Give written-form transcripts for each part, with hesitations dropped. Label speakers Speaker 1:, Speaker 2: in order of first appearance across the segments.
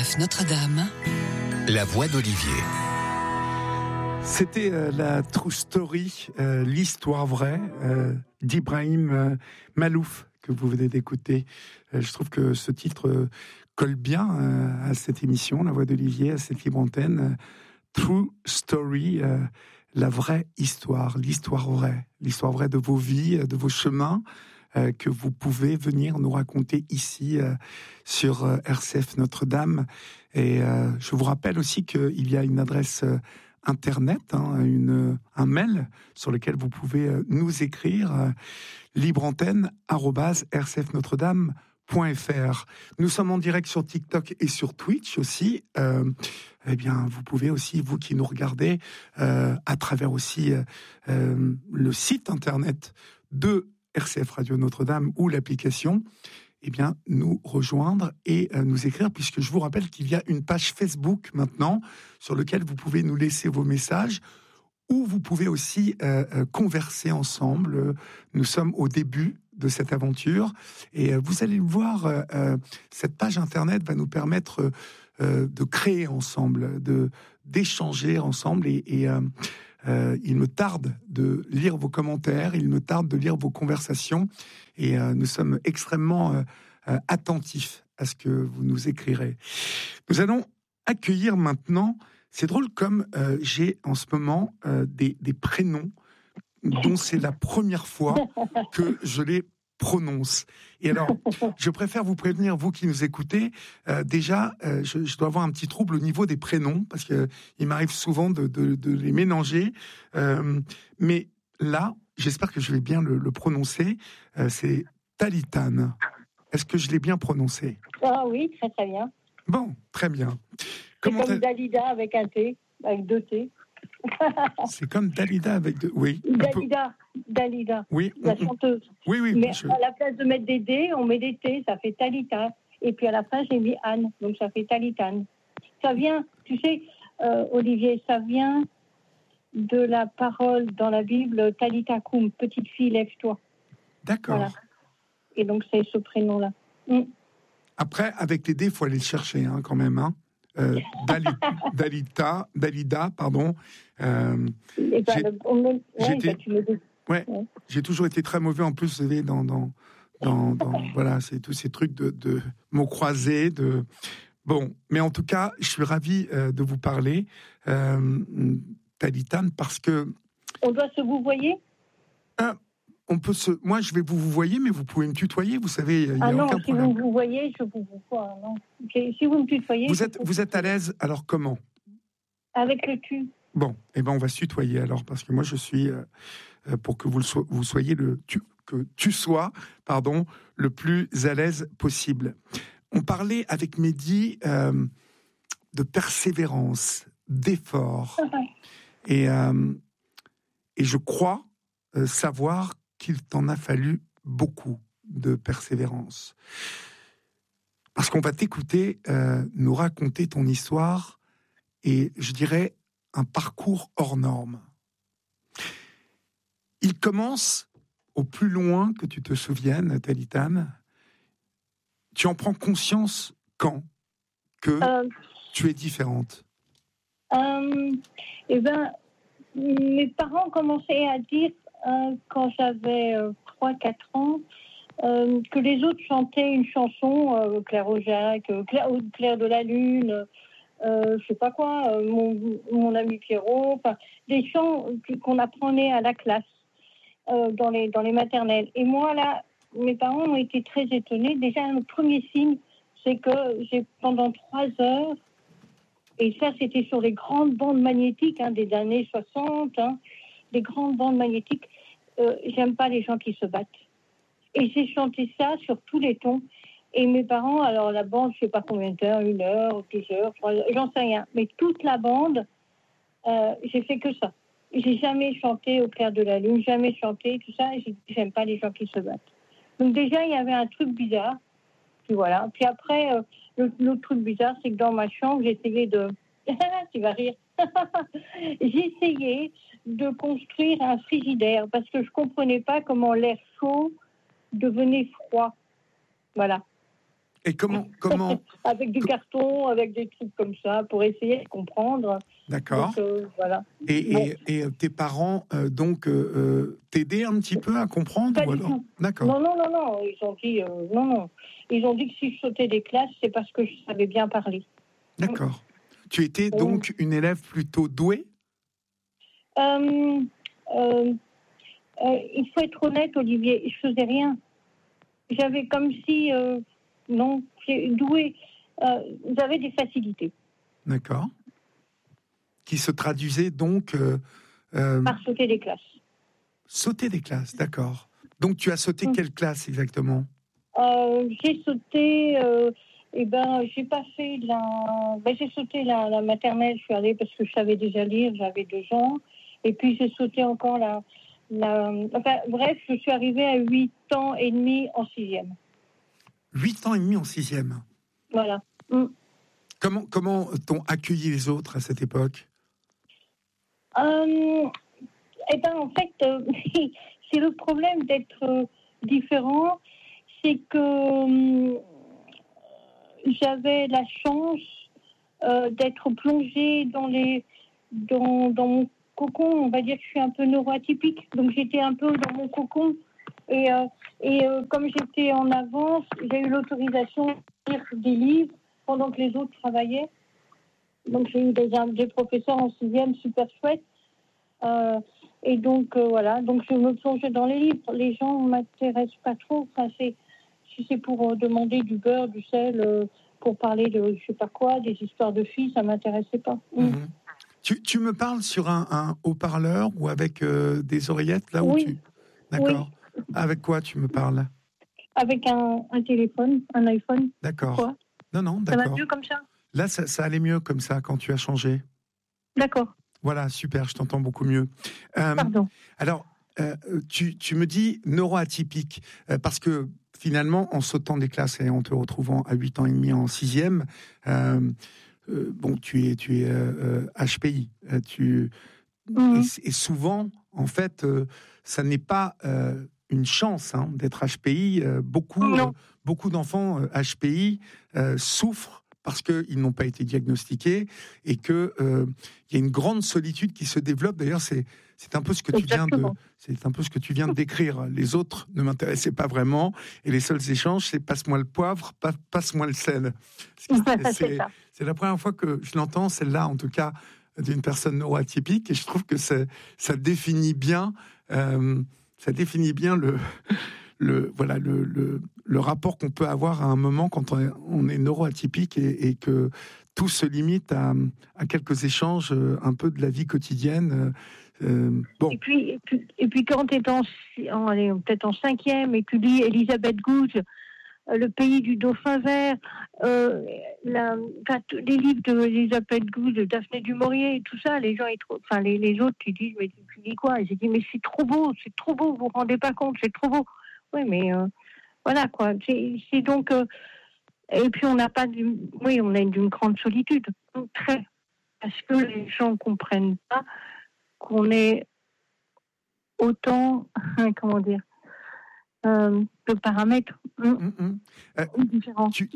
Speaker 1: RCF Notre-Dame,
Speaker 2: la voix d'Olivier.
Speaker 3: C'était la true story, l'histoire vraie d'Ibrahim Malouf que vous venez d'écouter. Je trouve que ce titre colle bien à cette émission, La Voix d'Olivier, à cette libre antenne. True story, la vraie histoire, l'histoire vraie de vos vies, de vos chemins, que vous pouvez venir nous raconter ici sur RCF Notre-Dame. Et je vous rappelle aussi qu'il y a une adresse Internet, un mail sur lequel vous pouvez nous écrire, libreantenne@rcfnotredame.fr. Nous sommes en direct sur TikTok et sur Twitch aussi. Vous pouvez aussi, vous qui nous regardez, à travers aussi le site Internet de RCF Radio Notre-Dame ou l'application, nous rejoindre et nous écrire, puisque je vous rappelle qu'il y a une page Facebook maintenant sur laquelle vous pouvez nous laisser vos messages, ou vous pouvez aussi converser ensemble. Nous sommes au début de cette aventure et vous allez le voir, cette page Internet va nous permettre de créer ensemble, d'échanger ensemble et il me tarde de lire vos commentaires, il me tarde de lire vos conversations et nous sommes extrêmement attentifs à ce que vous nous écrirez. Nous allons accueillir maintenant, c'est drôle comme j'ai en ce moment des prénoms dont c'est la première fois que je les prononce. Et alors, je préfère vous prévenir, vous qui nous écoutez, je dois avoir un petit trouble au niveau des prénoms, parce que il m'arrive souvent de les mélanger. Mais là, j'espère que je vais bien le prononcer. C'est Talitane. Est-ce que je l'ai bien prononcé ?
Speaker 4: Ah oui, très très bien.
Speaker 3: Bon, très bien.
Speaker 4: C'est comme Dalida avec un T, avec deux T.
Speaker 3: C'est comme Dalida avec deux... Oui.
Speaker 4: Dalida.
Speaker 3: Oui.
Speaker 4: La chanteuse.
Speaker 3: Oui.
Speaker 4: Mais à la place de mettre des D, on met des T, ça fait Talita. Et puis à la fin, j'ai mis Anne, donc ça fait Talitane. Ça vient, tu sais, Olivier, ça vient de la parole dans la Bible, Talita Koum, petite fille, lève-toi.
Speaker 3: D'accord. Voilà.
Speaker 4: Et donc c'est ce prénom-là.
Speaker 3: Après, avec les D, il faut aller le chercher quand même. Dalida, pardon. J'ai toujours été très mauvais en plus, vous savez, dans voilà, c'est tous ces trucs de mots croisés, bon, mais en tout cas, je suis ravi de vous parler, Talitane, parce que
Speaker 4: on doit se vouvoyer.
Speaker 3: Moi, je vais vous voyer, mais vous pouvez me tutoyer, vous savez, il n'y a aucun problème.
Speaker 4: Si vous vous voyez, je vous vois. Non. Si vous me tutoyez...
Speaker 3: Vous êtes à l'aise, alors comment ?
Speaker 4: Avec le tu.
Speaker 3: Bon, on va se tutoyer alors, parce que moi, je suis, pour que vous soyez le plus à l'aise possible. On parlait avec Mehdi de persévérance, d'effort. Et je crois savoir qu'il t'en a fallu beaucoup de persévérance. Parce qu'on va t'écouter nous raconter ton histoire et, je dirais, un parcours hors norme. Il commence au plus loin que tu te souviennes, Talitane. Tu en prends conscience quand que tu es différente ?
Speaker 4: Mes parents commençaient à dire, quand j'avais 3-4 ans, que les autres chantaient une chanson, Claire Aujac, Claire de la Lune, je sais pas quoi, mon ami Pierrot, des chants qu'on apprenait à la classe, dans les maternelles. Et moi, là, mes parents ont été très étonnés. Déjà, le premier signe, c'est que j'ai, pendant 3 heures, et ça, c'était sur les grandes bandes magnétiques des années 60, les grandes bandes magnétiques. J'aime pas les gens qui se battent. Et j'ai chanté ça sur tous les tons. Et mes parents, alors la bande, je sais pas combien d'heures, 1 heure, 2 heures, 3 heures, j'en sais rien. Mais toute la bande, j'ai fait que ça. J'ai jamais chanté au clair de la lune, jamais chanté, tout ça. Et j'aime pas les gens qui se battent. Donc déjà, il y avait un truc bizarre. Puis voilà. Puis après, l'autre truc bizarre, c'est que dans ma chambre, j'essayais de... tu vas rire. J'essayais de construire un frigidaire parce que je comprenais pas comment l'air chaud devenait froid. Voilà.
Speaker 3: Et comment
Speaker 4: avec du carton, avec des trucs comme ça, pour essayer de comprendre.
Speaker 3: D'accord.
Speaker 4: Donc, voilà.
Speaker 3: Et tes parents, t'aidaient un petit peu à comprendre
Speaker 4: Pas
Speaker 3: ou
Speaker 4: du
Speaker 3: alors
Speaker 4: tout.
Speaker 3: D'accord.
Speaker 4: Non. Ils ont dit non. Ils ont dit que si je sautais des classes, c'est parce que je savais bien parler.
Speaker 3: D'accord. Tu étais donc une élève plutôt douée?
Speaker 4: Il faut être honnête, Olivier, je faisais rien. J'avais comme si, non, j'ai doué. J'avais des facilités.
Speaker 3: D'accord. Qui se traduisait donc
Speaker 4: Par sauter des classes.
Speaker 3: Sauter des classes, d'accord. Donc tu as sauté quelle classe exactement?
Speaker 4: J'ai sauté. J'ai pas fait j'ai sauté la maternelle. Je suis allée parce que je savais déjà lire. J'avais 2 ans. Et puis j'ai sauté encore bref, je suis arrivée à 8 ans et demi en 6e.
Speaker 3: 8 ans et demi en 6e.
Speaker 4: Voilà.
Speaker 3: Comment t'ont accueilli les autres à cette époque?
Speaker 4: En fait, c'est le problème d'être différent, c'est que j'avais la chance d'être plongée dans mon cocon. On va dire que je suis un peu neuroatypique, donc j'étais un peu dans mon cocon. Et comme j'étais en avance, j'ai eu l'autorisation de lire des livres pendant que les autres travaillaient. Donc j'ai eu des professeurs en 6e super chouettes. Et donc voilà, donc je me plongeais dans les livres. Les gens ne m'intéressent pas trop. Enfin, si c'est pour demander du beurre, du sel, pour parler de je sais pas quoi, des histoires de filles, ça m'intéressait pas.
Speaker 3: Mmh. Tu me parles sur un haut-parleur ou avec des oreillettes là où
Speaker 4: Oui.
Speaker 3: D'accord.
Speaker 4: Oui.
Speaker 3: Avec quoi tu me parles?
Speaker 4: Avec un téléphone, un iPhone.
Speaker 3: D'accord.
Speaker 4: Quoi?
Speaker 3: Non,
Speaker 4: Ça
Speaker 3: d'accord.
Speaker 4: va mieux comme ça?
Speaker 3: Là, ça allait mieux comme ça quand tu as changé.
Speaker 4: D'accord.
Speaker 3: Voilà, super, je t'entends beaucoup mieux.
Speaker 4: Pardon.
Speaker 3: Alors, tu me dis neuroatypique, parce que finalement, en sautant des classes et en te retrouvant à 8 ans et demi en 6e, tu es HPI. Et souvent, en fait, ça n'est pas une chance d'être HPI. Beaucoup d'enfants HPI souffrent parce qu'ils n'ont pas été diagnostiqués et qu'il y a une grande solitude qui se développe. D'ailleurs, c'est un peu ce que tu viens de décrire. Les autres ne m'intéressaient pas vraiment et les seuls échanges, c'est passe-moi le poivre, passe-moi le sel. C'est la première fois que je l'entends, celle-là en tout cas, d'une personne neuroatypique, et je trouve que ça définit bien le rapport qu'on peut avoir à un moment quand on est neuroatypique et que tout se limite à quelques échanges un peu de la vie quotidienne. Bon.
Speaker 4: Et puis quand tu es peut-être en 5e et tu lis Elisabeth Gouge, Le pays du dauphin vert, les livres d'Elisabeth Gouge, de Daphné du Maurier, tout ça, les gens, les autres, ils disent, mais tu dis quoi? J'ai dit, mais c'est trop beau, vous vous rendez pas compte, c'est trop beau. Oui, mais voilà, quoi. C'est donc... et puis on a d'une grande solitude, très. Parce que les gens ne comprennent pas qu'on est autant, comment dire, de paramètres différents.
Speaker 3: Tu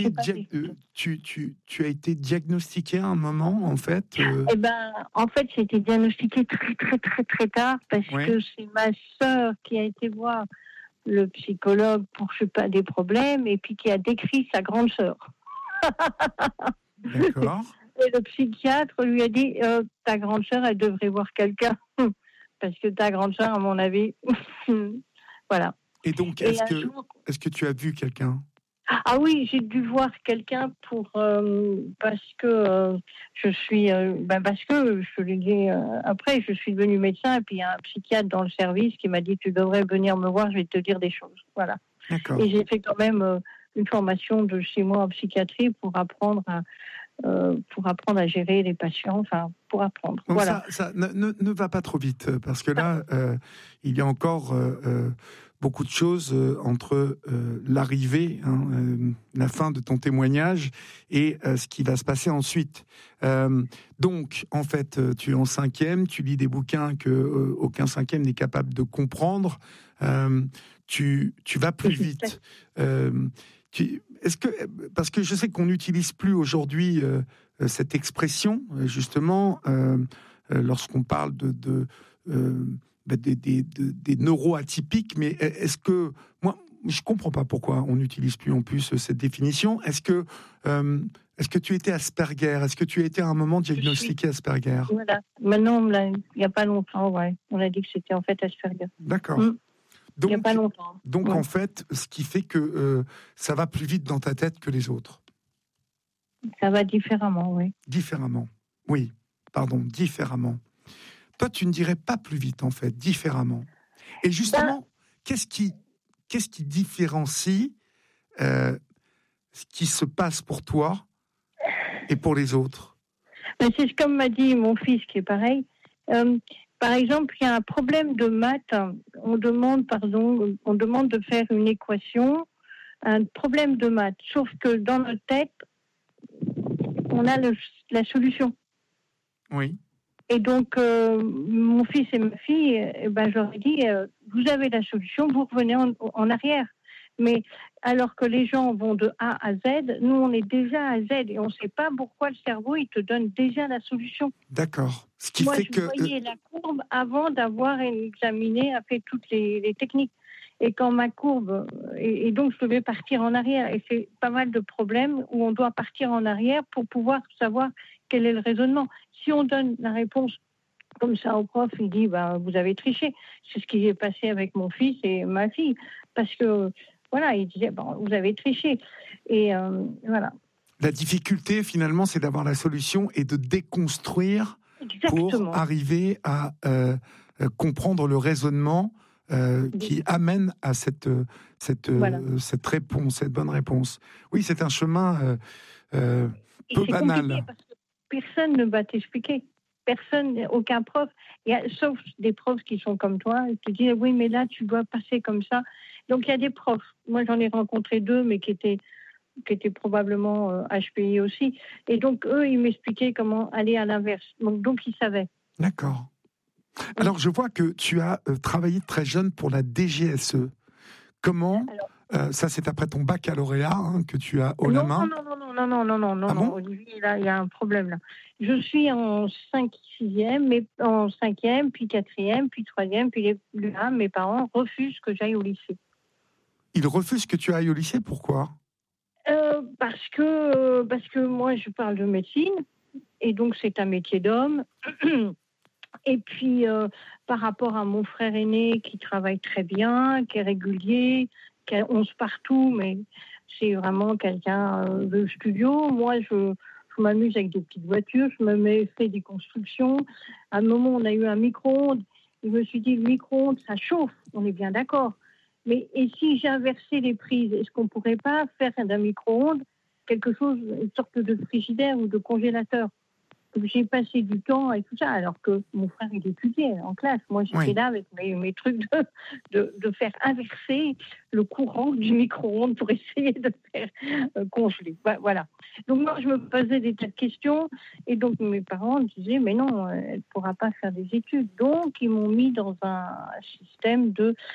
Speaker 3: as été diagnostiqué à un moment, en fait
Speaker 4: En fait, j'ai été diagnostiquée très, très, très, très tard parce que c'est ma sœur qui a été voir le psychologue pour, je sais pas, des problèmes et puis qui a décrit sa grande sœur.
Speaker 3: D'accord.
Speaker 4: Et le psychiatre lui a dit ta grande sœur, elle devrait voir quelqu'un parce que ta grande sœur, à mon avis, voilà.
Speaker 3: Et donc, est-ce que tu as vu quelqu'un?
Speaker 4: Ah oui, j'ai dû voir quelqu'un parce que je suis, parce que je l'ai dit après, je suis devenue médecin et puis il y a un psychiatre dans le service qui m'a dit tu devrais venir me voir, je vais te dire des choses, voilà.
Speaker 3: D'accord.
Speaker 4: Et j'ai fait quand même une formation de 6 mois en psychiatrie pour apprendre à gérer les patients, enfin pour apprendre.
Speaker 3: Donc
Speaker 4: voilà.
Speaker 3: Ça ne va pas trop vite parce que là, il y a encore beaucoup de choses entre l'arrivée, la fin de ton témoignage et ce qui va se passer ensuite. Donc, en fait, tu es en 5e, tu lis des bouquins que aucun 5e n'est capable de comprendre. Tu vas plus vite. est-ce que, parce que je sais qu'on n'utilise plus aujourd'hui cette expression, justement, lorsqu'on parle des neuroatypiques, mais est-ce que, moi, je ne comprends pas pourquoi on n'utilise plus en plus cette définition. Est-ce que tu étais Asperger? Est-ce que tu as été à un moment diagnostiqué Asperger?
Speaker 4: Voilà. Maintenant, il n'y a pas longtemps, ouais. On a dit que c'était en fait Asperger.
Speaker 3: D'accord.
Speaker 4: Il n'y a pas longtemps.
Speaker 3: Donc, en fait, ce qui fait que ça va plus vite dans ta tête que les autres.
Speaker 4: Ça va différemment, oui.
Speaker 3: Différemment. Oui, pardon, différemment. Toi, tu ne dirais pas plus vite, en fait, différemment. Et justement, qu'est-ce qui différencie ce qui se passe pour toi et pour les autres?
Speaker 4: C'est comme m'a dit mon fils, qui est pareil. Par exemple, il y a un problème de maths. On demande de faire une équation, un problème de maths. Sauf que dans notre tête, on a la solution.
Speaker 3: Oui.
Speaker 4: Et donc, mon fils et ma fille, je leur ai dit, vous avez la solution, vous revenez en arrière. Mais alors que les gens vont de A à Z, nous, on est déjà à Z et on ne sait pas pourquoi le cerveau, il te donne déjà la solution.
Speaker 3: D'accord. Ce qui
Speaker 4: Moi,
Speaker 3: fait
Speaker 4: je voyais la courbe avant d'avoir examiné, fait toutes les techniques. Et quand ma courbe... Et donc, je devais partir en arrière. Et c'est pas mal de problèmes où on doit partir en arrière pour pouvoir savoir quel est le raisonnement. Si on donne la réponse comme ça au prof, il dit vous avez triché. C'est ce qui est passé avec mon fils et ma fille. Parce que, voilà, il disait vous avez triché. Et voilà.
Speaker 3: La difficulté, finalement, c'est d'avoir la solution et de déconstruire. Exactement. Pour arriver à comprendre le raisonnement qui amène à cette réponse, cette bonne réponse. Oui, c'est un chemin peu banal.
Speaker 4: Parce que personne ne va t'expliquer. Personne, aucun prof, sauf des profs qui sont comme toi, ils te disent oui, mais là, tu dois passer comme ça. Donc, il y a des profs. Moi, j'en ai rencontré 2, mais qui étaient probablement HPI aussi. Et donc, eux, ils m'expliquaient comment aller à l'inverse. Donc ils savaient.
Speaker 3: D'accord. Alors, je vois que tu as travaillé très jeune pour la DGSE. Comment ça, c'est après ton baccalauréat que tu as la main.
Speaker 4: Non, Olivier, là, il y a un problème, là. Je suis en 6e, mais en 5e, puis 4e, puis 3e, puis là, mes parents refusent que j'aille au lycée.
Speaker 3: Ils refusent que tu ailles au lycée, pourquoi ?
Speaker 4: Parce que moi, je parle de médecine, et donc c'est un métier d'homme. Et puis, par rapport à mon frère aîné qui travaille très bien, qui est régulier, qui a 11 partout, mais c'est vraiment quelqu'un de studio. Moi, je m'amuse avec des petites voitures, fait des constructions. À un moment, on a eu un micro-ondes. Je me suis dit, le micro-ondes, ça chauffe, on est bien d'accord. Mais et si j'inversais les prises, est-ce qu'on ne pourrait pas faire d'un micro-ondes quelque chose, une sorte de frigidaire ou de congélateur? Donc, j'ai passé du temps et tout ça, alors que mon frère, il étudiait en classe. Moi, j'étais là avec mes trucs de faire inverser le courant du micro-ondes pour essayer de faire congeler. Voilà. Donc, moi, je me posais des tas de questions. Et donc, mes parents disaient, mais non, elle ne pourra pas faire des études. Donc, ils m'ont mis dans un système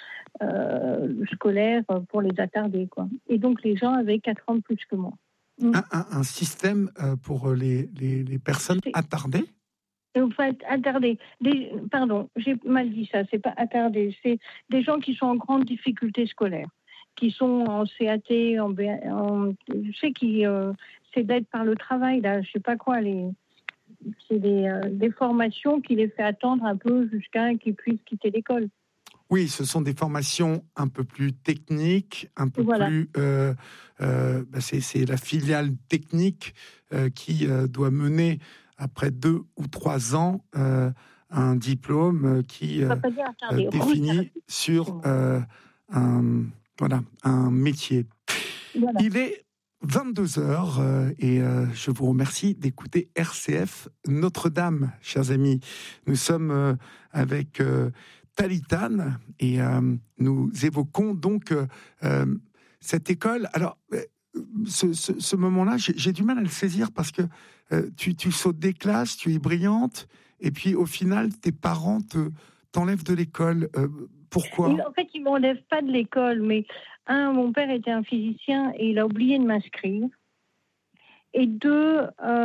Speaker 4: scolaire pour les attardés, quoi. Et donc, les gens avaient 4 ans de plus que moi.
Speaker 3: Un système pour les personnes attardées?
Speaker 4: En fait, attardées. Pardon, j'ai mal dit ça, c'est pas attardé. C'est des gens qui sont en grande difficulté scolaire, qui sont en CAT, je sais c'est d'aide par le travail, là, je sais pas quoi, c'est des formations qui les fait attendre un peu jusqu'à qu'ils puissent quitter l'école.
Speaker 3: Oui, ce sont des formations un peu plus techniques, un peu plus... c'est la filiale technique qui doit mener, après 2 ou 3 ans, un diplôme qui définit sur un métier. Voilà. Il est 22h et je vous remercie d'écouter RCF Notre-Dame, chers amis. Nous sommes avec... Talitane, et nous évoquons donc cette école. Alors, ce moment-là, j'ai du mal à le saisir parce que tu sautes des classes, tu es brillante, et puis au final, tes parents t'enlèvent de l'école. Pourquoi ?
Speaker 4: En fait, ils ne m'enlèvent pas de l'école, mais mon père était un physicien et il a oublié de m'inscrire. Et deux,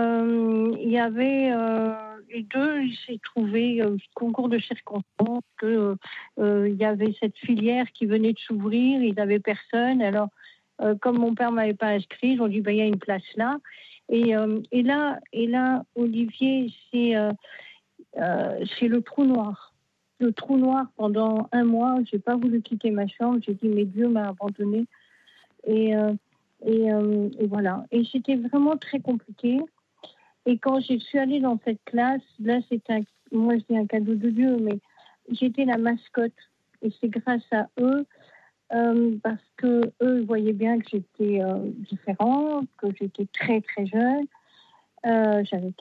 Speaker 4: il s'est trouvé concours de circonstances que il y avait cette filière qui venait de s'ouvrir, il n'avait personne. Alors, comme mon père m'avait pas inscrit, ils ont dit il y a une place là. Et là, Olivier, c'est le trou noir. Le trou noir pendant 1 mois, j'ai pas voulu quitter ma chambre. J'ai dit mais Dieu m'a abandonnée. Et voilà. Et c'était vraiment très compliqué. Et quand je suis allée dans cette classe, là, moi je dis un cadeau de Dieu, mais j'étais la mascotte. Et c'est grâce à eux, parce que eux voyaient bien que j'étais différente, que j'étais très très jeune. J'avais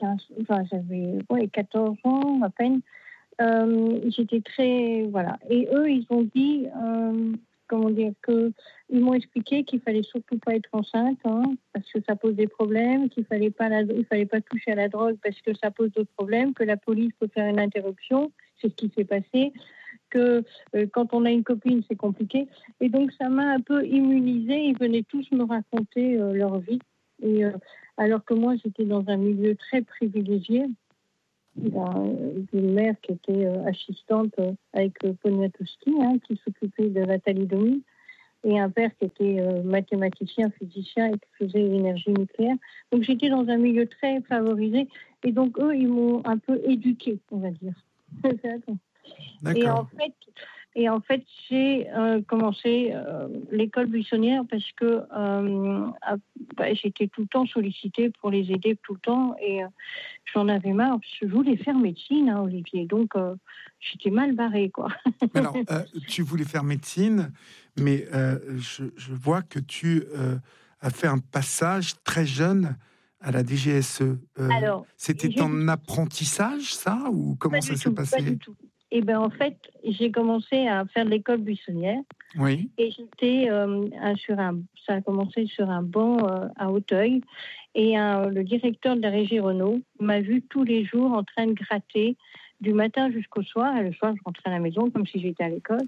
Speaker 4: 14 ans à peine. J'étais très, voilà. Et eux, ils ont dit, ils m'ont expliqué qu'il fallait surtout pas être enceinte, parce que ça pose des problèmes, il fallait pas toucher à la drogue parce que ça pose d'autres problèmes, que la police peut faire une interruption, c'est ce qui s'est passé, que quand on a une copine, c'est compliqué. Et donc, ça m'a un peu immunisée. Ils venaient tous me raconter leur vie. Et alors que moi, j'étais dans un milieu très privilégié. Une mère qui était assistante avec Poniatowski, qui s'occupait de la thalidomide, et un père qui était mathématicien, physicien et qui faisait l'énergie nucléaire. Donc j'étais dans un milieu très favorisé, et donc eux, ils m'ont un peu éduquée, on va dire.
Speaker 3: D'accord.
Speaker 4: Et en fait, j'ai commencé l'école buissonnière parce que j'étais tout le temps sollicitée pour les aider tout le temps, et j'en avais marre parce que je voulais faire médecine, Olivier. Donc j'étais mal barrée, quoi.
Speaker 3: Alors, tu voulais faire médecine, mais je vois que tu as fait un passage très jeune à la DGSE.
Speaker 4: Alors,
Speaker 3: c'était en apprentissage, ça, ou comment ça s'est passé?
Speaker 4: Pas du tout. Et ben en fait, j'ai commencé à faire de l'école buissonnière.
Speaker 3: Oui.
Speaker 4: Et j'étais ça a commencé sur un banc à Auteuil. Et le directeur de la régie Renault m'a vu tous les jours en train de gratter du matin jusqu'au soir. Et le soir, je rentrais à la maison comme si j'étais à l'école.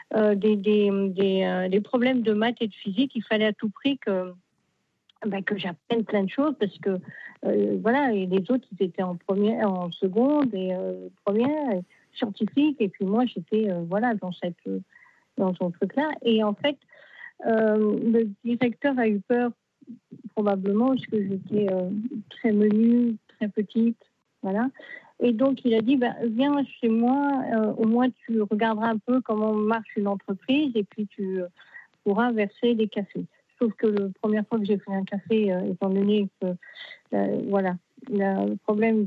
Speaker 4: Des problèmes de maths et de physique. Il fallait à tout prix que j'apprenne plein de choses parce que voilà, et les autres ils étaient en première, en seconde et première, scientifique, et puis moi j'étais dans son truc-là. Et en fait, le directeur a eu peur probablement parce que j'étais très menue, très petite, voilà. Et donc il a dit viens chez moi, au moins tu regarderas un peu comment marche une entreprise et puis tu pourras verser des cafés. Sauf que la première fois que j'ai fait un café, étant donné que le problème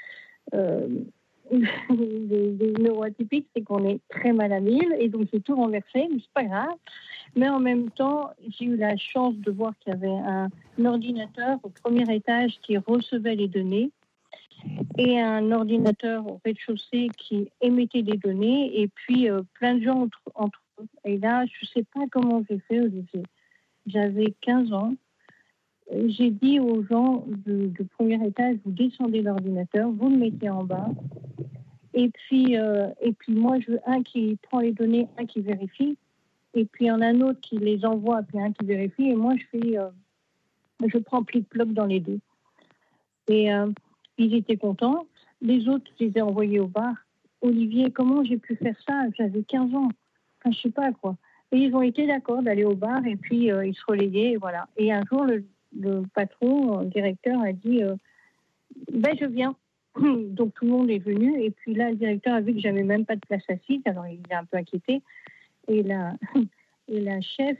Speaker 4: des neuroatypiques, c'est qu'on est très malhabile, et donc j'ai tout renversé, mais c'est pas grave. Mais en même temps, j'ai eu la chance de voir qu'il y avait un ordinateur au premier étage qui recevait les données et un ordinateur au rez-de-chaussée qui émettait des données, et puis plein de gens entre eux. Et là, je sais pas comment j'ai fait, Olivier. J'avais 15 ans. J'ai dit aux gens du premier étage, vous descendez l'ordinateur, vous le mettez en bas. Et puis moi, je veux un qui prend les données, un qui vérifie. Et puis il y en a un autre qui les envoie, puis un qui vérifie. Et moi, je prends plic-ploc dans les deux. Et ils étaient contents. Les autres, je les ai envoyés au bar. Olivier, comment j'ai pu faire ça? J'avais 15 ans. Enfin, je sais pas, quoi. Et ils ont été d'accord d'aller au bar, et puis ils se relayaient, et voilà. Et un jour, le patron, le directeur, a dit je viens. Donc tout le monde est venu, et puis là, le directeur a vu que j'avais même pas de place assise, alors il est un peu inquiété. Et la chef,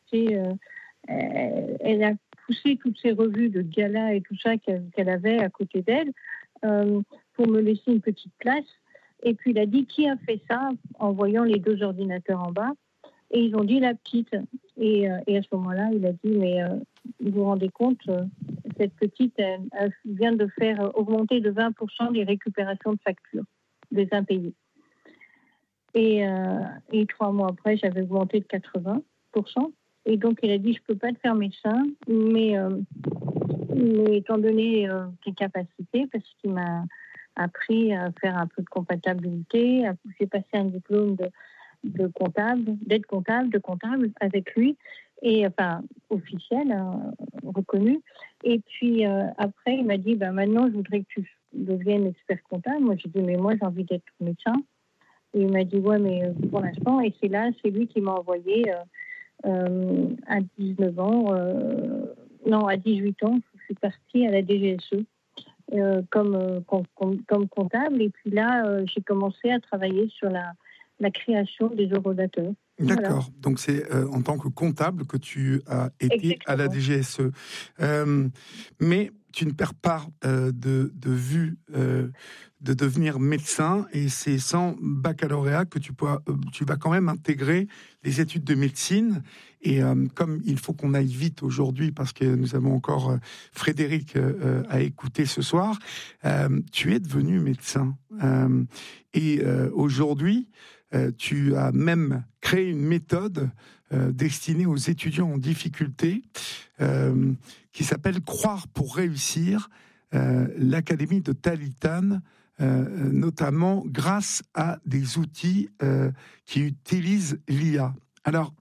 Speaker 4: elle a poussé toutes ces revues de gala et tout ça qu'elle avait à côté d'elle pour me laisser une petite place. Et puis il a dit qui a fait ça, en voyant les deux ordinateurs en bas. Et ils ont dit la petite. Et à ce moment-là, il a dit mais vous vous rendez compte, cette petite elle vient de faire augmenter de 20% les récupérations de factures des impayés. Et 3 mois après, j'avais augmenté de 80%. Et donc, il a dit, je ne peux pas te faire médecin, mais étant donné tes capacités, parce qu'il m'a appris à faire un peu de comptabilité, j'ai passé un diplôme d'aide comptable, de comptable avec lui, et enfin officiel, reconnu. Et puis après, il m'a dit, maintenant, je voudrais que tu deviennes expert comptable. Moi, j'ai dit, mais moi, j'ai envie d'être médecin. Et il m'a dit, ouais, mais pour l'instant, et c'est lui qui m'a envoyé à 19 ans, à 18 ans, je suis partie à la DGSE comme comptable. Et puis là, j'ai commencé à travailler sur la création des eurodateurs.
Speaker 3: D'accord.
Speaker 4: Voilà.
Speaker 3: Donc c'est en tant que comptable que tu as été
Speaker 4: Exactement.
Speaker 3: à la DGSE. Mais tu ne perds pas de vue de devenir médecin, et c'est sans baccalauréat que tu vas quand même intégrer les études de médecine. Et comme il faut qu'on aille vite aujourd'hui parce que nous avons encore Frédéric à écouter ce soir, tu es devenu médecin. Et aujourd'hui, tu as même créé une méthode destinée aux étudiants en difficulté qui s'appelle Croire pour réussir, l'Académie de Talitane, notamment grâce à des outils qui utilisent l'IA. Alors,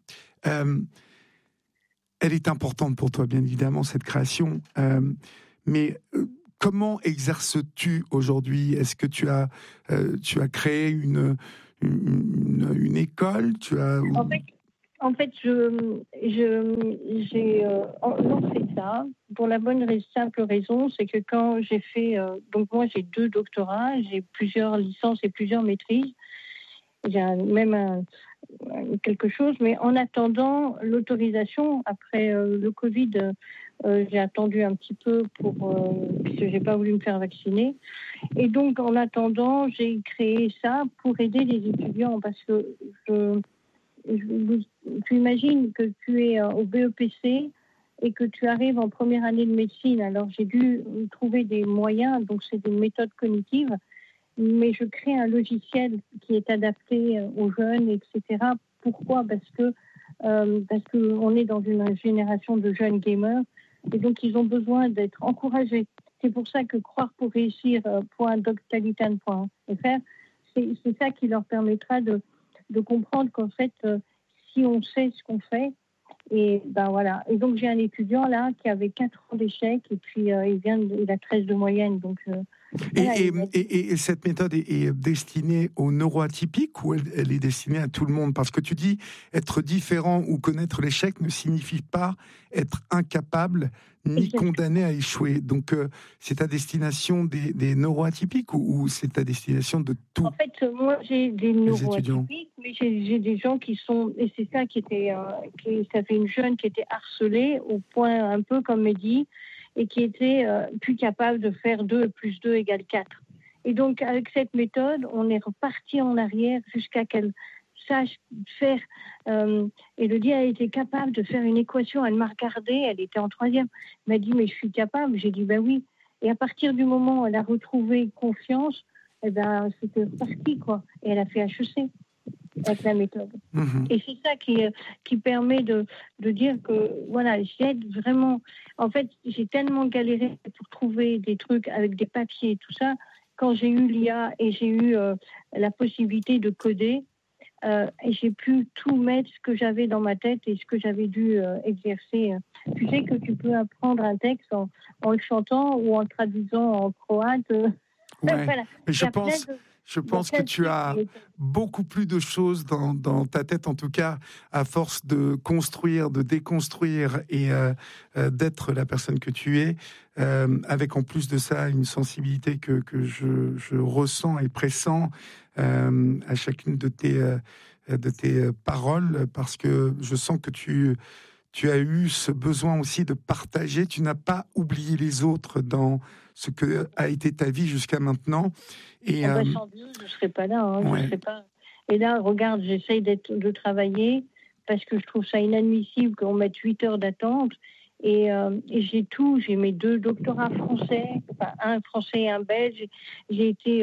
Speaker 3: elle est importante pour toi, bien évidemment, cette création, mais comment exerces-tu aujourd'hui ? Est-ce que tu as créé une école,
Speaker 4: En fait, j'ai lancé ça pour la simple raison, c'est que quand j'ai fait, donc moi j'ai 2 doctorats, j'ai plusieurs licences et plusieurs maîtrises, j'ai même quelque chose, mais en attendant l'autorisation, après le Covid, j'ai attendu un petit peu puisque j'ai pas voulu me faire vacciner. Et donc, en attendant, j'ai créé ça pour aider les étudiants, parce que tu imagines que tu es au BEPC et que tu arrives en première année de médecine. Alors, j'ai dû trouver des moyens, donc c'est des méthodes cognitives, mais je crée un logiciel qui est adapté aux jeunes, etc. Pourquoi ? Parce que on est dans une génération de jeunes gamers, et donc ils ont besoin d'être encouragés. C'est pour ça que Croire pour réussir .doctalitane.fr, c'est ça qui leur permettra de comprendre qu'en fait, si on sait ce qu'on fait, et voilà. Et donc j'ai un étudiant là qui avait 4 ans d'échec, et puis il a 13 de moyenne, donc.
Speaker 3: Et cette méthode est destinée aux neuroatypiques, ou elle est destinée à tout le monde ? Parce que tu dis être différent ou connaître l'échec ne signifie pas être incapable ni condamné à échouer. Donc c'est à destination des neuroatypiques, ou c'est à destination de tous ?
Speaker 4: En fait, moi j'ai des neuroatypiques, mais j'ai des gens qui sont, et c'est ça qui était, ça fait une jeune qui était harcelée au point un peu comme Mehdi, et qui était plus capable de faire 2 + 2 = 4. Et donc, avec cette méthode, on est reparti en arrière jusqu'à qu'elle sache faire. Elodie a été capable de faire une équation. Elle m'a regardée, elle était en 3e. Elle m'a dit, mais je suis capable. J'ai dit, oui. Et à partir du moment où elle a retrouvé confiance, c'était reparti, quoi. Et elle a fait HEC avec la méthode. Et c'est ça qui permet de dire que, voilà, j'aide vraiment. En fait, j'ai tellement galéré pour trouver des trucs avec des papiers et tout ça. Quand j'ai eu l'IA et j'ai eu la possibilité de coder, et j'ai pu tout mettre ce que j'avais dans ma tête et ce que j'avais dû exercer. Tu sais que tu peux apprendre un texte en le chantant ou en le traduisant en croate.
Speaker 3: Voilà. Mais je pense que tu as beaucoup plus de choses dans ta tête, en tout cas, à force de construire, de déconstruire et d'être la personne que tu es, avec en plus de ça une sensibilité que je ressens et pressens à chacune de tes paroles, parce que je sens que tu as eu ce besoin aussi de partager. Tu n'as pas oublié les autres dans ce que a été ta vie jusqu'à maintenant. Et
Speaker 4: sans Dieu, je ne serais pas là. Je serais pas. Et là, regarde, j'essaye de travailler parce que je trouve ça inadmissible qu'on mette 8 heures d'attente. Et j'ai tout. J'ai mes 2 doctorats français, un français et un belge. J'ai été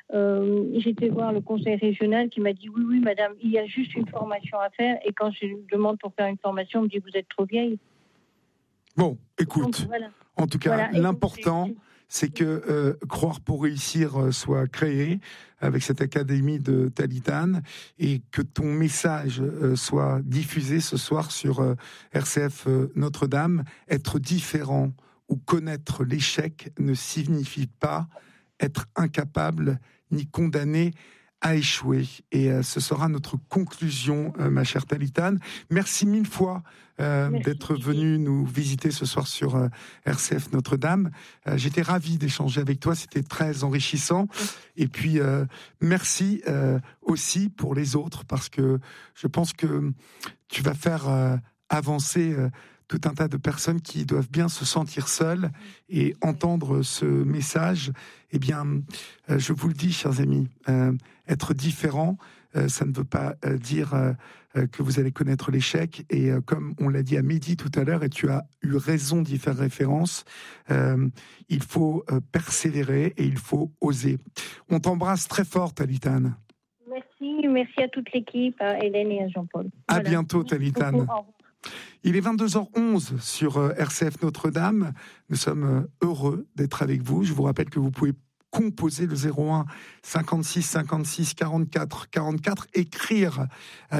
Speaker 4: voir le conseil régional qui m'a dit oui, madame, il y a juste une formation à faire. Et quand je demande pour faire une formation, on me dit vous êtes trop vieille.
Speaker 3: Bon, écoute. Donc, voilà. En tout cas, l'important, c'est que Croire pour réussir soit créé avec cette académie de Talitane et que ton message soit diffusé ce soir sur RCF Notre-Dame. Être différent ou connaître l'échec ne signifie pas être incapable ni condamné à échouer. Et ce sera notre conclusion, ma chère Talitane. Merci mille fois d'être venue nous visiter ce soir sur RCF Notre-Dame. J'étais ravi d'échanger avec toi, c'était très enrichissant. Et puis, merci aussi pour les autres, parce que je pense que tu vas faire avancer tout un tas de personnes qui doivent bien se sentir seules et entendre ce message. Eh bien, je vous le dis, chers amis, être différent, ça ne veut pas dire que vous allez connaître l'échec. Et comme on l'a dit à midi tout à l'heure, et tu as eu raison d'y faire référence, il faut persévérer et il faut oser. On t'embrasse très fort, Talitane.
Speaker 4: Merci à toute l'équipe, à Hélène et à Jean-Paul.
Speaker 3: À bientôt, Talitane. Il est 22h11 sur RCF Notre-Dame. Nous sommes heureux d'être avec vous. Je vous rappelle que vous pouvez composer le 01 56 56 44 44, écrire à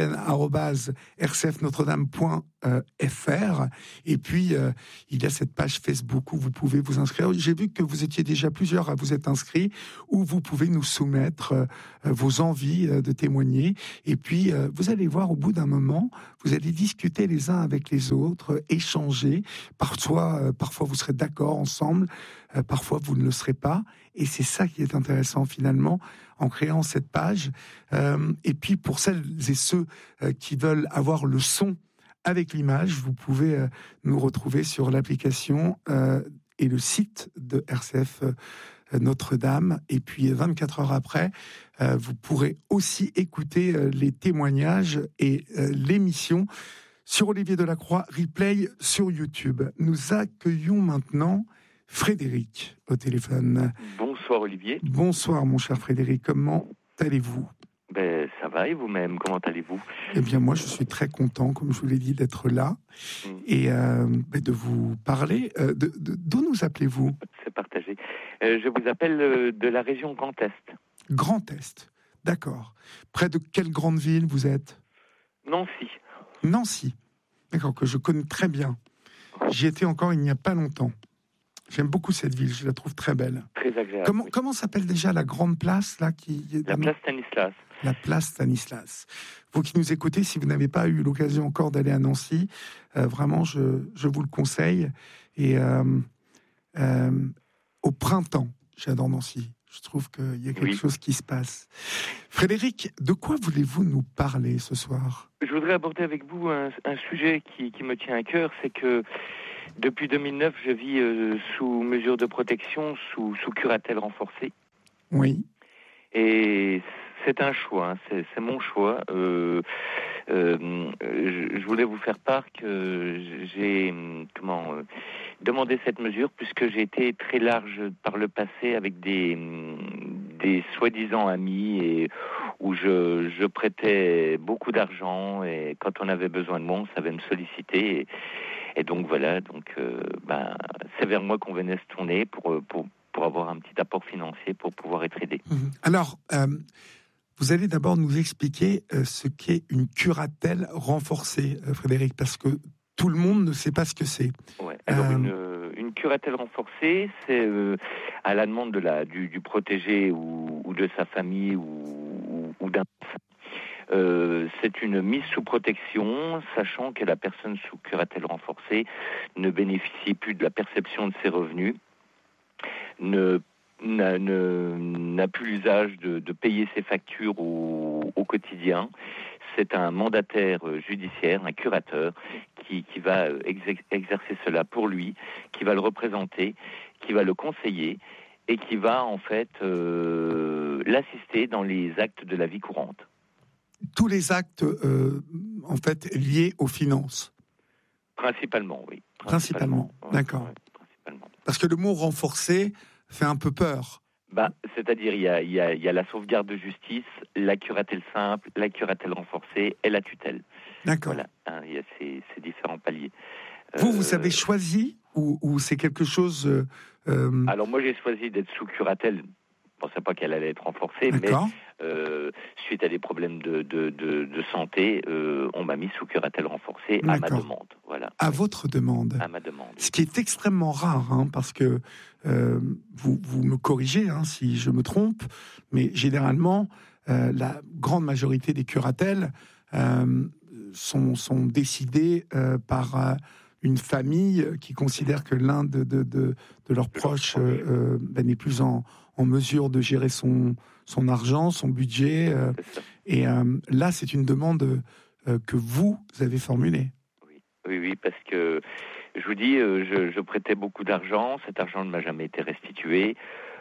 Speaker 3: libreantenne@rcfnotredame.fr. Et puis, il y a cette page Facebook où vous pouvez vous inscrire. J'ai vu que vous étiez déjà plusieurs à vous être inscrits, où vous pouvez nous soumettre vos envies de témoigner. Et puis, vous allez voir, au bout d'un moment, vous allez discuter les uns avec les autres, échanger. Parfois vous serez d'accord ensemble, parfois vous ne le serez pas. Et c'est ça qui est intéressant finalement en créant cette page. Et puis pour celles et ceux qui veulent avoir le son avec l'image, vous pouvez nous retrouver sur l'application et le site de RCF Notre-Dame. Et puis 24 heures après, vous pourrez aussi écouter les témoignages et l'émission sur Olivier Delacroix, replay sur YouTube. Nous accueillons maintenant Frédéric au téléphone.
Speaker 1: Bonsoir Olivier.
Speaker 3: Bonsoir mon cher Frédéric, comment allez-vous ?
Speaker 1: Ça va, et vous-même, comment allez-vous ?
Speaker 3: Eh bien moi je suis très content, comme je vous l'ai dit, d'être là et de vous parler. D'où nous appelez-vous ?
Speaker 1: C'est partagé. Je vous appelle de la région Grand Est.
Speaker 3: Grand Est, d'accord. Près de quelle grande ville vous êtes ? Nancy, d'accord, que je connais très bien. J'y étais encore il n'y a pas longtemps. J'aime beaucoup cette ville, je la trouve très belle.
Speaker 1: Très agréable.
Speaker 3: Comment s'appelle déjà la grande place là
Speaker 1: La place Stanislas.
Speaker 3: La place Stanislas. Vous qui nous écoutez, si vous n'avez pas eu l'occasion encore d'aller à Nancy, vraiment, je vous le conseille. Et au printemps, j'adore Nancy. Je trouve qu'il y a quelque chose qui se passe. Frédéric, de quoi voulez-vous nous parler ce soir ?
Speaker 1: Je voudrais aborder avec vous un sujet qui me tient à cœur, c'est que depuis 2009, je vis sous mesure de protection, sous curatelle renforcée.
Speaker 3: Oui.
Speaker 1: Et c'est un choix, c'est mon choix. Je voulais vous faire part que j'ai demandé cette mesure puisque j'ai été très large par le passé avec des soi-disant amis et où je prêtais beaucoup d'argent et quand on avait besoin de moi, on savait me solliciter. Et donc voilà, c'est vers moi qu'on venait se tourner pour avoir un petit apport financier pour pouvoir être aidé.
Speaker 3: Alors, vous allez d'abord nous expliquer ce qu'est une curatelle renforcée, Frédéric, parce que tout le monde ne sait pas ce que c'est.
Speaker 1: Ouais. Alors une curatelle renforcée, c'est à la demande du protégé ou de sa famille ou d'un enfant. C'est une mise sous protection, sachant que la personne sous curatelle renforcée ne bénéficie plus de la perception de ses revenus, n'a plus l'usage de payer ses factures au quotidien. C'est un mandataire judiciaire, un curateur, qui va exercer cela pour lui, qui va le représenter, qui va le conseiller et qui va en fait l'assister dans les actes de la vie courante.
Speaker 3: Tous les actes, en fait, liés aux finances.
Speaker 1: Principalement, oui.
Speaker 3: Principalement, d'accord.
Speaker 1: Ouais, principalement.
Speaker 3: Parce que le mot renforcé fait un peu peur.
Speaker 1: C'est-à-dire, il y a la sauvegarde de justice, la curatelle simple, la curatelle renforcée et la tutelle.
Speaker 3: D'accord.
Speaker 1: Voilà, il y a ces différents paliers.
Speaker 3: Vous avez choisi ou c'est quelque chose
Speaker 1: Alors moi j'ai choisi d'être sous curatelle. Je ne pensais pas qu'elle allait être renforcée,
Speaker 3: D'accord.
Speaker 1: mais suite à des problèmes de santé, on m'a mis sous curatelle renforcée à ma
Speaker 3: D'accord.
Speaker 1: demande. Voilà.
Speaker 3: À votre demande.
Speaker 1: À ma demande.
Speaker 3: Ce qui est extrêmement rare, hein, parce que vous me corrigez si je me trompe, mais généralement, la grande majorité des curatelles sont décidées par une famille qui considère que l'un de leurs proches n'est plus en mesure de gérer son argent, son budget. Et là, c'est une demande que vous avez formulée.
Speaker 1: Oui, parce que je vous dis, je prêtais beaucoup d'argent. Cet argent ne m'a jamais été restitué.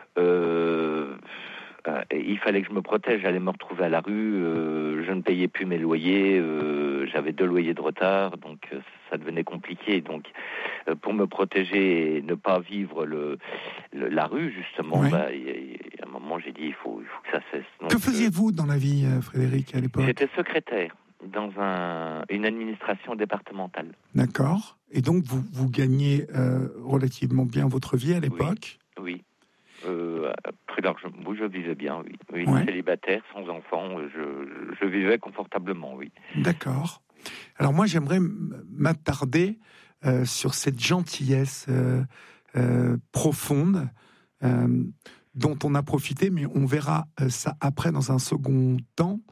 Speaker 1: Il fallait que je me protège. J'allais me retrouver à la rue. Je ne payais plus mes loyers. J'avais 2 loyers de retard, donc ça devenait compliqué. Donc, pour me protéger et ne pas vivre la rue, justement,
Speaker 3: Oui.
Speaker 1: à un moment, j'ai dit il faut que ça cesse. Donc,
Speaker 3: Que faisiez-vous dans la vie, Frédéric, à l'époque ?
Speaker 1: J'étais secrétaire dans une administration départementale. D'accord.
Speaker 3: Et donc, vous gagnez relativement bien votre vie à l'époque ?
Speaker 1: Oui. Très largement. Je vivais bien, oui.
Speaker 3: Ouais.
Speaker 1: Célibataire, sans enfant, je vivais confortablement, oui.
Speaker 3: D'accord. Alors moi, j'aimerais m'attarder sur cette gentillesse profonde dont on a profité, mais on verra ça après dans un second temps.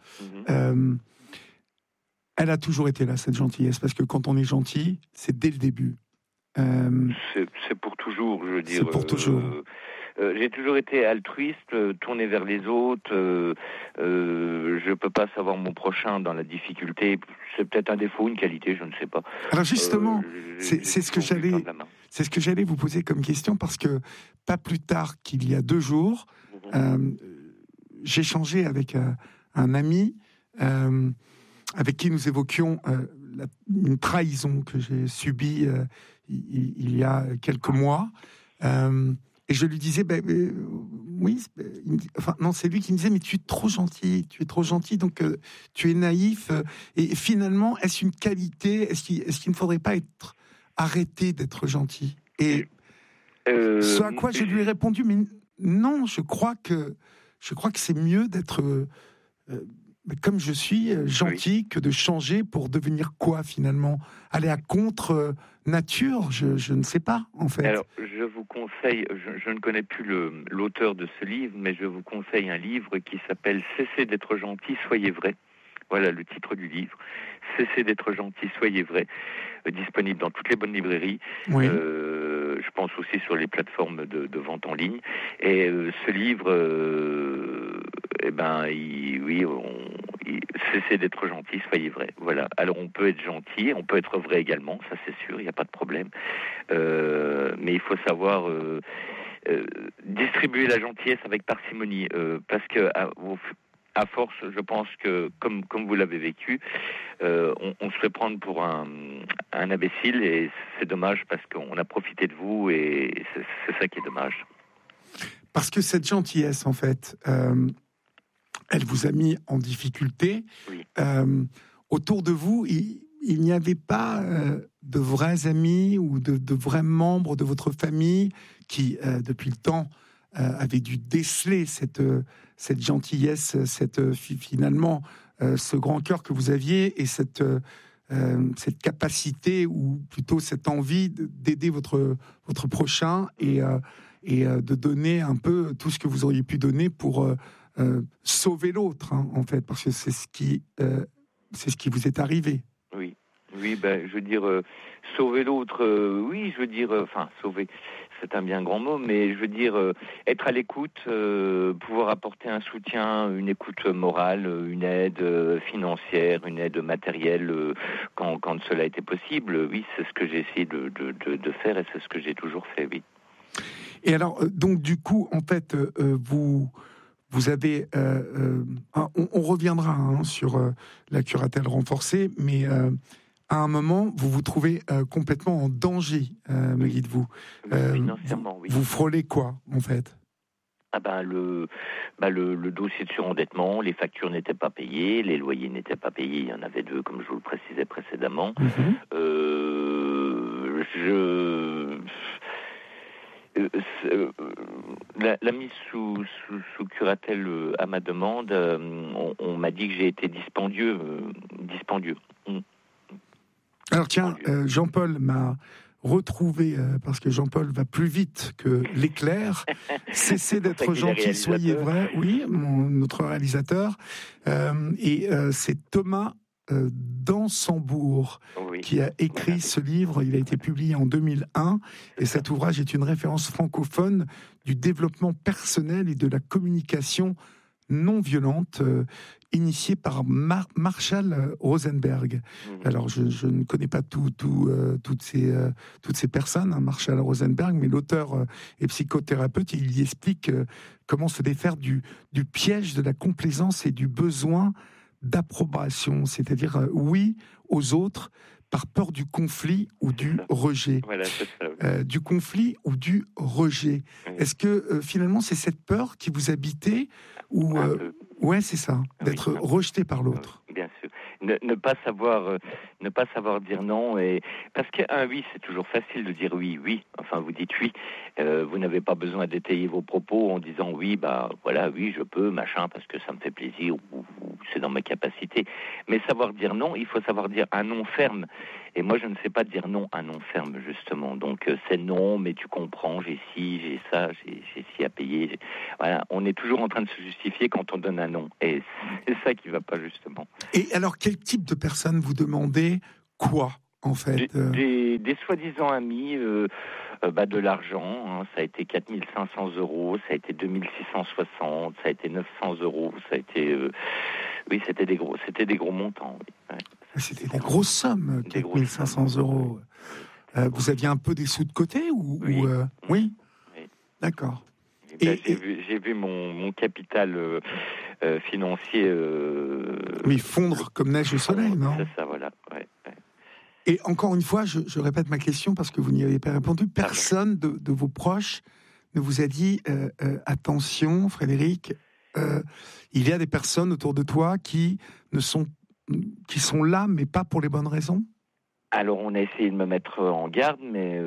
Speaker 3: Elle a toujours été là, cette gentillesse, parce que quand on est gentil, c'est dès le début.
Speaker 1: C'est pour toujours, je veux dire.
Speaker 3: C'est pour toujours.
Speaker 1: J'ai toujours été altruiste, tourné vers les autres. Je peux pas savoir mon prochain dans la difficulté. C'est peut-être un défaut, une qualité, je ne sais pas.
Speaker 3: Alors justement, c'est ce que j'allais vous poser comme question, parce que pas plus tard qu'il y a 2 jours, j'ai échangé avec un ami avec qui nous évoquions une trahison que j'ai subie il y a quelques mois. Et je lui disais, oui, non, c'est lui qui me disait, mais tu es trop gentil, donc tu es naïf. Et finalement, est-ce une qualité ? Est-ce qu'il ne faudrait pas être arrêté d'être gentil ? Et ce à quoi je lui ai répondu, mais non, je crois que c'est mieux d'être comme je suis, gentil, que de changer pour devenir quoi finalement ? Aller à contre-nature, je ne sais pas en fait.
Speaker 1: Alors, je vous conseille, je ne connais plus l'auteur de ce livre, mais je vous conseille un livre qui s'appelle « Cessez d'être gentil, soyez vrai ». Voilà le titre du livre. « Cessez d'être gentil, soyez vrai », disponible dans toutes les bonnes librairies.
Speaker 3: Oui.
Speaker 1: Je pense aussi sur les plateformes de vente en ligne. Et ce livre, cessez d'être gentil, soyez vrai. Voilà. Alors on peut être gentil, on peut être vrai également, ça c'est sûr, il n'y a pas de problème. Mais il faut savoir distribuer la gentillesse avec parcimonie, parce que à force, je pense que, comme vous l'avez vécu, on se fait prendre pour un imbécile, et c'est dommage parce qu'on a profité de vous, et c'est ça qui est dommage.
Speaker 3: Parce que cette gentillesse, en fait, elle vous a mis en difficulté.
Speaker 1: Oui.
Speaker 3: Autour de vous, il n'y avait pas de vrais amis ou de vrais membres de votre famille qui, depuis le temps, avaient dû déceler cette gentillesse, finalement, ce grand cœur que vous aviez, et cette capacité, ou plutôt cette envie d'aider votre prochain et de donner un peu tout ce que vous auriez pu donner pour sauver l'autre, en fait, parce que c'est ce qui vous est arrivé.
Speaker 1: Oui, je veux dire, sauver l'autre, oui, je veux dire, sauver, c'est un bien grand mot, mais je veux dire, être à l'écoute, pouvoir apporter un soutien, une écoute morale, une aide financière, une aide matérielle, quand cela était possible, oui, c'est ce que j'ai essayé de faire, et c'est ce que j'ai toujours fait, oui.
Speaker 3: Et alors, donc, du coup, en fait, vous avez... on reviendra sur la curatelle renforcée, mais à un moment, vous vous trouvez complètement en danger, me dites-vous.
Speaker 1: Financièrement, oui.
Speaker 3: Vous frôlez quoi, en fait ?
Speaker 1: Le dossier de surendettement, les factures n'étaient pas payées, les loyers n'étaient pas payés, il y en avait 2, comme je vous le précisais précédemment. la mise sous curatelle à ma demande, on m'a dit que j'ai été dispendieux.
Speaker 3: Alors tiens, Jean-Paul m'a retrouvé, parce que Jean-Paul va plus vite que l'éclair. Cessez d'être gentil, soyez vrai. Oui, notre réalisateur. C'est Thomas Dansembourg qui a écrit ce livre. Il a été publié en 2001 et cet ouvrage est une référence francophone du développement personnel et de la communication non violente, initiée par Marshall Rosenberg. Alors, je ne connais pas toutes ces personnes, hein, Marshall Rosenberg, mais l'auteur est psychothérapeute. Il y explique comment se défaire du piège de la complaisance et du besoin d'approbation, c'est-à-dire oui aux autres par peur du conflit ou du rejet.
Speaker 1: Voilà, c'est ça.
Speaker 3: Du conflit ou du rejet. Oui. Est-ce que finalement c'est cette peur qui vous habitait ou ouais, c'est ça, d'être rejeté par l'autre.
Speaker 1: Bien sûr. Ne pas savoir dire non, et parce qu'un oui, c'est toujours facile de dire oui. Enfin, vous dites oui. Vous n'avez pas besoin d'étayer vos propos en disant oui, voilà, oui, je peux, machin, parce que ça me fait plaisir ou c'est dans mes capacités. Mais savoir dire non, il faut savoir dire un non ferme. Et moi, je ne sais pas dire non à non ferme, justement. Donc, c'est non, mais tu comprends, j'ai ci, j'ai ça, j'ai ci à payer. Voilà, on est toujours en train de se justifier quand on donne un non. Et c'est ça qui ne va pas, justement.
Speaker 3: Et alors, quel type de personne vous demandez quoi, en fait
Speaker 1: Des soi-disant amis, de l'argent. Hein, ça a été 4 500 €, ça a été 2 660, ça a été 900 €, ça a été... oui, c'était des gros montants, oui. Ouais.
Speaker 3: C'était des grosses sommes, 4 500 €. Vous aviez un peu des sous de côté ou
Speaker 1: oui.
Speaker 3: Oui. D'accord.
Speaker 1: J'ai vu mon capital financier...
Speaker 3: oui, fondre comme neige au soleil, non ?
Speaker 1: C'est ça, voilà. Ouais.
Speaker 3: Et encore une fois, je répète ma question parce que vous n'y avez pas répondu. Personne de vos proches ne vous a dit attention, Frédéric, il y a des personnes autour de toi qui sont là, mais pas pour les bonnes raisons.
Speaker 1: Alors, on a essayé de me mettre en garde, mais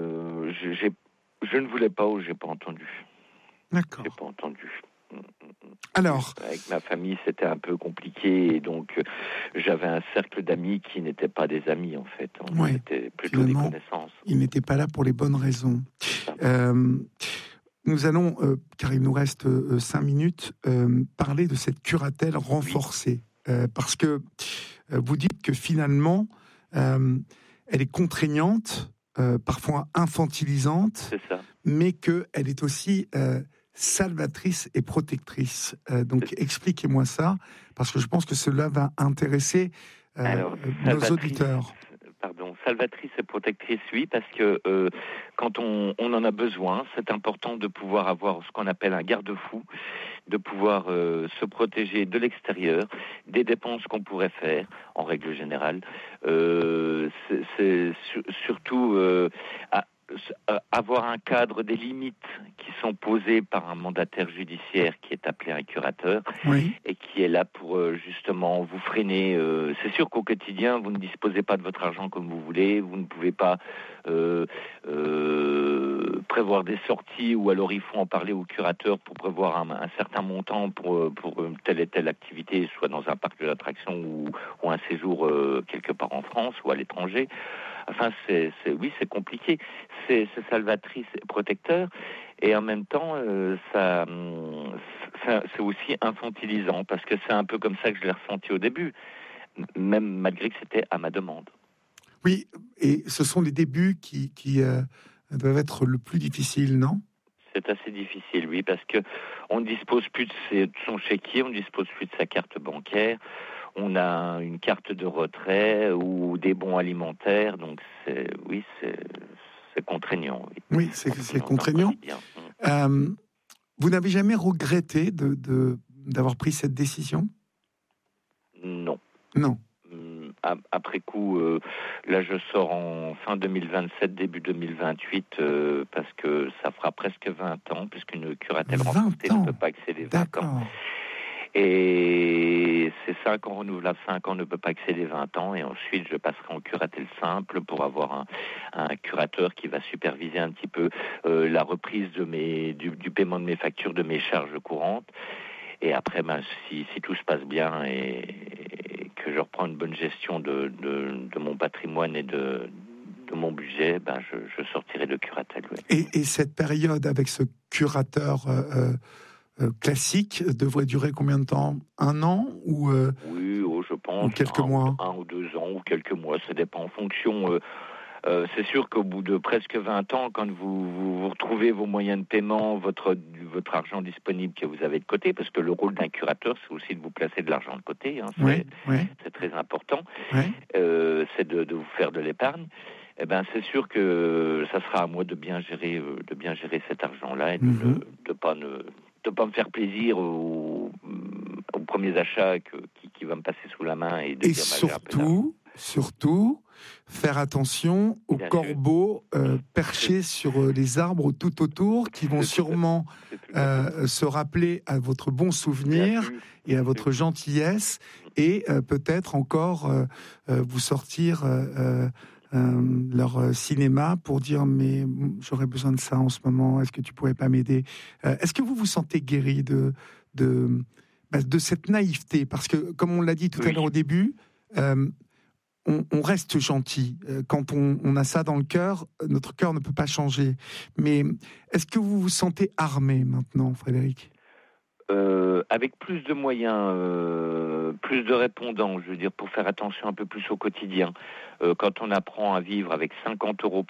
Speaker 1: je ne voulais pas ou j'ai pas entendu.
Speaker 3: D'accord.
Speaker 1: J'ai pas entendu.
Speaker 3: Alors,
Speaker 1: avec ma famille, c'était un peu compliqué, et donc j'avais un cercle d'amis qui n'étaient pas des amis, en fait. C'était plutôt des connaissances.
Speaker 3: Ils n'étaient pas là pour les bonnes raisons. Nous allons, car il nous reste 5 minutes, parler de cette curatelle renforcée. Parce que vous dites que finalement, elle est contraignante, parfois infantilisante,
Speaker 1: c'est ça.
Speaker 3: Mais qu'elle est aussi salvatrice et protectrice. Donc expliquez-moi ça, parce que je pense que cela va intéresser nos auditeurs.
Speaker 1: Pardon, salvatrice et protectrice, oui, parce que quand on en a besoin, c'est important de pouvoir avoir ce qu'on appelle un garde-fou, de pouvoir se protéger de l'extérieur, des dépenses qu'on pourrait faire, en règle générale. C'est surtout avoir un cadre, des limites qui sont posées par un mandataire judiciaire qui est appelé un curateur,
Speaker 3: oui,
Speaker 1: et qui est là pour justement vous freiner. C'est sûr qu'au quotidien, vous ne disposez pas de votre argent comme vous voulez, vous ne pouvez pas prévoir des sorties, ou alors il faut en parler au curateur pour prévoir un certain montant pour telle et telle activité, soit dans un parc d'attractions ou un séjour quelque part en France ou à l'étranger. Enfin, c'est compliqué. C'est salvatrice et protecteur, et en même temps, c'est aussi infantilisant, parce que c'est un peu comme ça que je l'ai ressenti au début, même malgré que c'était à ma demande.
Speaker 3: Oui, et ce sont les débuts qui doivent être le plus difficile, non ?
Speaker 1: C'est assez difficile, oui, parce que on ne dispose plus de son chéquier, on ne dispose plus de sa carte bancaire. On a une carte de retrait ou des bons alimentaires, donc c'est contraignant.
Speaker 3: Oui, c'est contraignant. Vous n'avez jamais regretté d'avoir pris cette décision ?
Speaker 1: Non.
Speaker 3: Non.
Speaker 1: Après coup, là je sors en fin 2027, début 2028, parce que ça fera presque 20 ans, puisqu'une curatelle renforcée ne peut pas excéder 20 ans. Et c'est 5 ans renouvelables, 5 ans ne peut pas excéder 20 ans. Et ensuite, je passerai en curatelle simple pour avoir un curateur qui va superviser un petit peu la reprise du paiement de mes factures, de mes charges courantes. Et après, si tout se passe bien et que je reprends une bonne gestion de mon patrimoine et de mon budget, je sortirai de curatelle. Oui.
Speaker 3: Et cette période avec ce curateur classique devrait durer combien de temps? 1 an ou
Speaker 1: Oui, je pense.
Speaker 3: Ou quelques mois.
Speaker 1: 1 ou 2 ans ou quelques mois, ça dépend en fonction. C'est sûr qu'au bout de presque 20 ans, quand vous retrouvez vos moyens de paiement, votre argent disponible que vous avez de côté, parce que le rôle d'un curateur, c'est aussi de vous placer de l'argent de côté, hein, c'est très important, c'est de vous faire de l'épargne. Eh ben, c'est sûr que ça sera à moi de bien gérer cet argent-là et de ne pas me faire plaisir aux premiers achats qui va me passer sous la main et
Speaker 3: surtout, faire attention aux corbeaux perchés sur les arbres tout autour qui vont sûrement se rappeler à votre bon souvenir et à votre gentillesse et peut-être encore vous sortir leur cinéma pour dire mais j'aurais besoin de ça en ce moment, est-ce que tu pourrais pas m'aider? Est-ce que vous vous sentez guéri de cette naïveté? Parce que comme on l'a dit tout à l'heure au début, on reste gentil. Quand on a ça dans le cœur, notre cœur ne peut pas changer. Mais est-ce que vous vous sentez armé maintenant, Frédéric?
Speaker 1: Avec plus de moyens, plus de répondants, je veux dire, pour faire attention un peu plus au quotidien. Quand on apprend à vivre avec 50 €